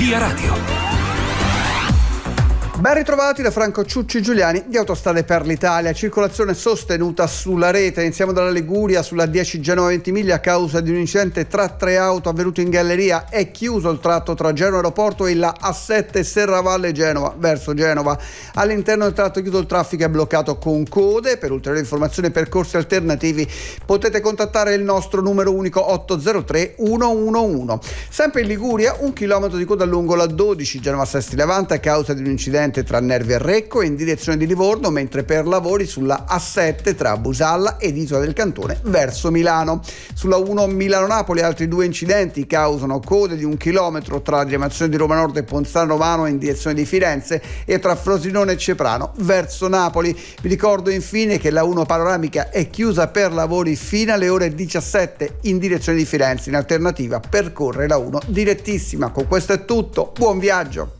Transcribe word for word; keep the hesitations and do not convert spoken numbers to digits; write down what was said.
Via Radio. Ben ritrovati da Franco Ciucci Giuliani di Autostrade per l'Italia. Circolazione sostenuta sulla rete. Iniziamo dalla Liguria sulla dieci Genova Ventimiglia a causa di un incidente tra tre auto avvenuto in galleria. È chiuso il tratto tra Genova Aeroporto e la A sette Serravalle Genova verso Genova. All'interno del tratto chiuso il traffico è bloccato con code. Per ulteriori informazioni e percorsi alternativi potete contattare il nostro numero unico otto zero tre uno uno uno. Sempre in Liguria un chilometro di coda lungo la dodici Genova Sesti Levante a causa di un incidente tra Nervi e Recco in direzione di Livorno, mentre per lavori sulla A sette tra Busalla ed Isola del Cantone verso Milano. Sulla uno Milano-Napoli altri due incidenti causano code di un chilometro tra la diramazione di Roma Nord e Ponzano Romano in direzione di Firenze e tra Frosinone e Ceprano verso Napoli. Vi ricordo infine che la uno Panoramica è chiusa per lavori fino alle ore diciassette in direzione di Firenze. In alternativa percorre la uno direttissima. Con questo è tutto, buon viaggio!